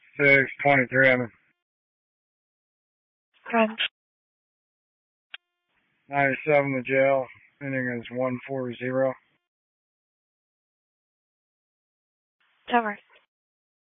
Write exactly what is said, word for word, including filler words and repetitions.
six twenty-three, I mean. Crunch. ninety-seven the jail. Ending is one four zero. Tower.